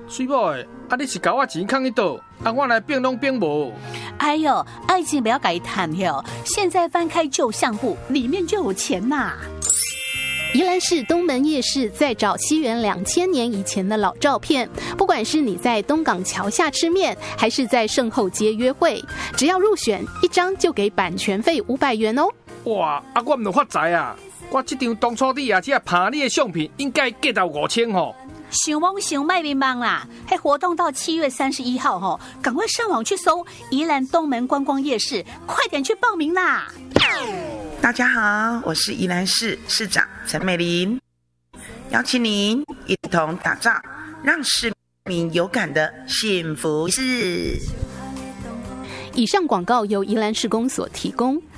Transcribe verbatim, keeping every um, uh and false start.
水某的，啊你是甲我钱藏喺倒，啊我来变拢变无。 哎呦，爱情不要改谈哟！现在翻开旧相簿，里面就有钱呐。 宜兰市东门夜市在找西元两千年以前的老照片，不管是你在东港桥下吃面，还是在圣后街约会，只要入选一张就给版权费五百元哦。 哇，啊我唔就发财啊！我这张当初你也只拍你的相片，应该价到五千吼。 想梦想卖迷茫啦！嘿，活动到七月三十一号吼，赶快上网去搜宜兰东门观光夜市，快点去报名啦！ 大家好，我是宜兰市市长陈美玲，邀请您一同打造让市民有感的幸福市。 以上广告由宜兰市公所提供。